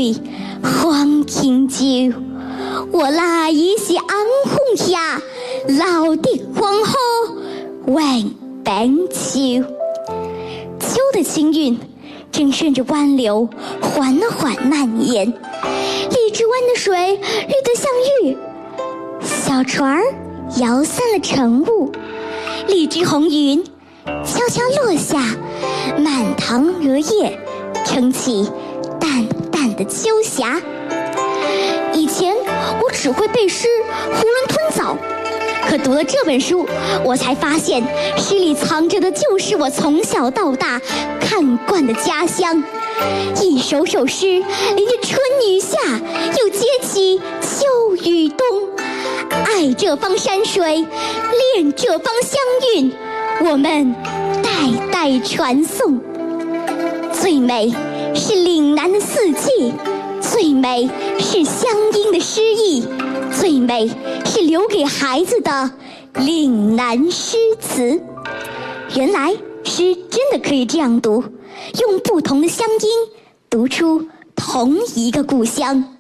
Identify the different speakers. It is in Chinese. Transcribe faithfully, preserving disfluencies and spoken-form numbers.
Speaker 1: 水黄庭秋。我那一是安红霞，老的黄河万般秋。秋的清韵正顺着湾流缓缓蔓延，荔枝湾的水绿得像玉，小船儿摇散了晨雾，荔枝红云悄悄落下，满堂荷叶撑起淡淡的秋霞。以前我只会背诗囫囵吞枣，可读了这本书，我才发现诗里藏着的就是我从小到大看惯的家乡。一首首诗淋着春雨夏，又接起秋雨冬，爱这方山水，恋这方乡韵，我们代代传颂。最美是岭南的四季，最美是乡音的诗意，最美是留给孩子的岭南诗词。原来诗真的可以这样读，用不同的乡音读出同一个故乡。